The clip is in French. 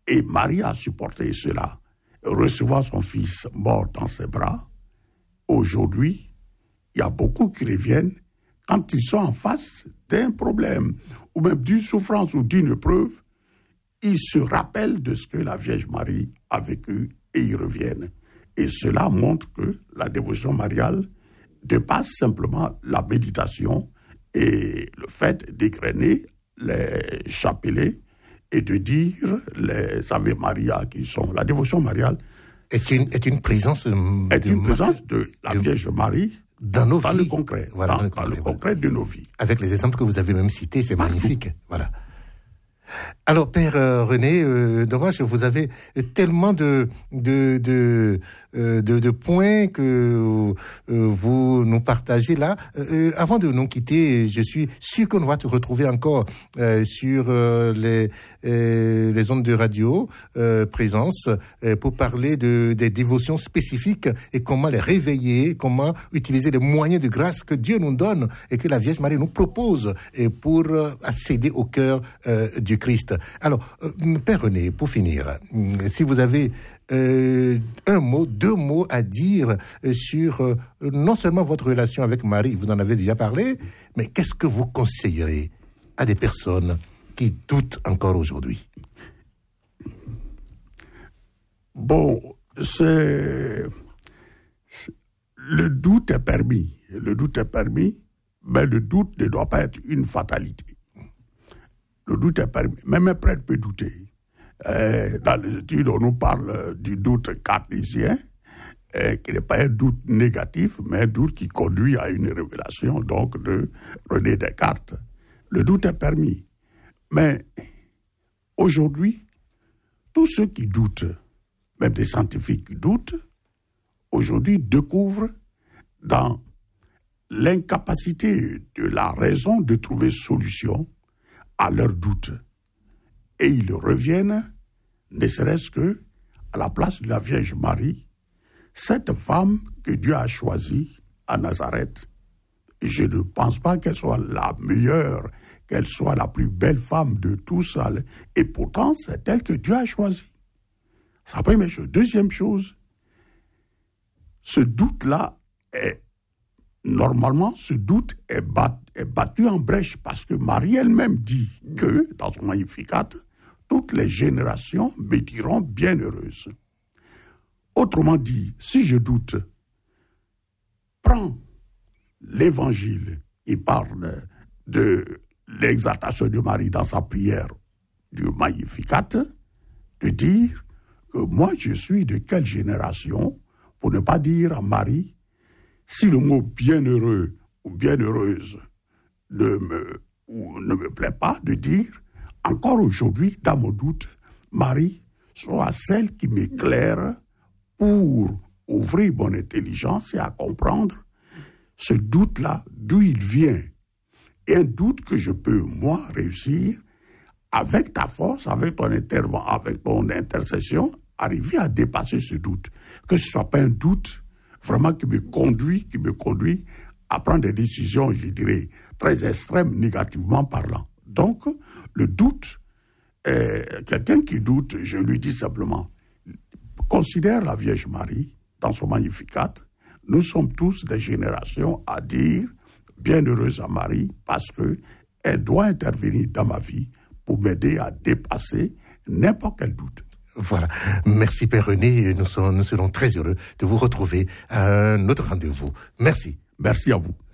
Et Marie a supporté cela. Recevoir son fils mort dans ses bras. Aujourd'hui, il y a beaucoup qui reviennent quand ils sont en face d'un problème, ou même d'une souffrance ou d'une épreuve. Ils se rappellent de ce que la Vierge Marie a vécu et ils reviennent. Et cela montre que la dévotion mariale dépasse simplement la méditation et le fait d'égrener les chapelets et de dire les Ave Maria qui sont la dévotion mariale est une présence de la Vierge Marie dans nos vies. Le concret, voilà, dans le concret de nos vies. Avec les exemples que vous avez même cités, c'est magnifique. Voilà. Alors, Père René, dommage, vous avez tellement de points que vous nous partagez là. Avant de nous quitter, je suis sûr qu'on va te retrouver encore sur les ondes de radio présence pour parler des dévotions spécifiques et comment les réveiller, comment utiliser les moyens de grâce que Dieu nous donne et que la Vierge Marie nous propose pour accéder au cœur du Christ. Alors, Père René, pour finir, si vous avez un mot, 2 mots à dire sur non seulement votre relation avec Marie, vous en avez déjà parlé, mais qu'est-ce que vous conseillerez à des personnes qui doutent encore aujourd'hui? Bon, le doute est permis. Le doute est permis, mais le doute ne doit pas être une fatalité. Le doute est permis. Même un prêtre peut douter. Dans les études, on nous parle du doute cartésien, qui n'est pas un doute négatif, mais un doute qui conduit à une révélation, donc de René Descartes. Le doute est permis. Mais aujourd'hui, tous ceux qui doutent, même des scientifiques qui doutent, aujourd'hui découvrent dans l'incapacité de la raison de trouver solution à leurs doutes. Et ils reviennent, ne serait-ce que à la place de la Vierge Marie, cette femme que Dieu a choisie à Nazareth. Et je ne pense pas qu'elle soit la meilleure, qu'elle soit la plus belle femme de tous. Et pourtant, c'est elle que Dieu a choisie. C'est la première chose. Deuxième chose, ce doute-là normalement, ce doute est battu en brèche parce que Marie elle-même dit que, dans son Magnificat, toutes les générations me diront bienheureuse. Autrement dit, si je doute, prends l'Évangile, il parle de l'exaltation de Marie dans sa prière du Magnificat, de dire que moi je suis de quelle génération, pour ne pas dire à Marie, si le mot bienheureux ou bienheureuse ne me plaît pas, de dire, encore aujourd'hui, dans mon doute, Marie soit celle qui m'éclaire pour ouvrir mon intelligence et à comprendre ce doute-là, d'où il vient. Et un doute que je peux, moi, réussir, avec ta force, avec ton intercession, arriver à dépasser ce doute. Que ce ne soit pas un doute vraiment qui me conduit à prendre des décisions, je dirais, très extrêmes, négativement parlant. Donc, le doute, quelqu'un qui doute, je lui dis simplement, considère la Vierge Marie dans son Magnificat. Nous sommes tous des générations à dire bienheureuse à Marie parce qu'elle doit intervenir dans ma vie pour m'aider à dépasser n'importe quel doute. Voilà. Merci Père René. Nous serons très heureux de vous retrouver à un autre rendez-vous. Merci. Merci à vous.